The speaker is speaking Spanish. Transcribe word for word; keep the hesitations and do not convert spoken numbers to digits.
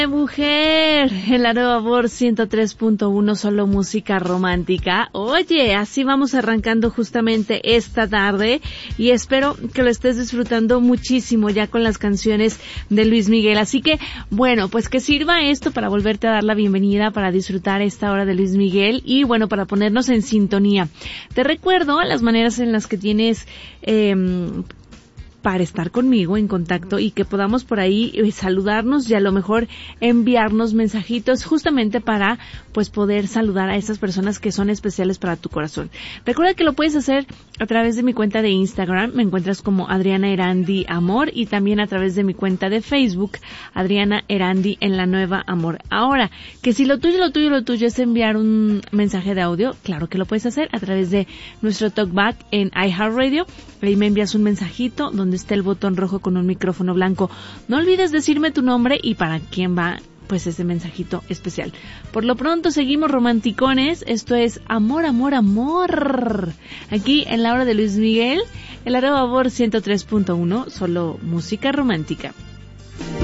Mujer, el Arroba Amor ciento tres punto uno, solo música romántica. Oye, así vamos arrancando justamente esta tarde y espero que lo estés disfrutando muchísimo ya con las canciones de Luis Miguel. Así que, bueno, pues que sirva esto para volverte a dar la bienvenida, para disfrutar esta hora de Luis Miguel y, bueno, para ponernos en sintonía. Te recuerdo las maneras en las que tienes eh, para estar conmigo en contacto y que podamos por ahí eh, saludarnos y a lo mejor enviarnos mensajitos justamente para pues poder saludar a esas personas que son especiales para tu corazón. Recuerda que lo puedes hacer a través de mi cuenta de Instagram, me encuentras como Adriana Erandi Amor, y también a través de mi cuenta de Facebook, Adriana Erandi en la Nueva Amor. Ahora, que si lo tuyo, lo tuyo, lo tuyo es enviar un mensaje de audio, claro que lo puedes hacer a través de nuestro TalkBack en iHeartRadio. Ahí me envías un mensajito donde está el botón rojo con un micrófono blanco. No olvides decirme tu nombre y para quién va pues ese mensajito especial. Por lo pronto seguimos romanticones. Esto es Amor, Amor, Amor. Aquí en la hora de Luis Miguel, el Arroba Amor ciento tres punto uno, solo música romántica.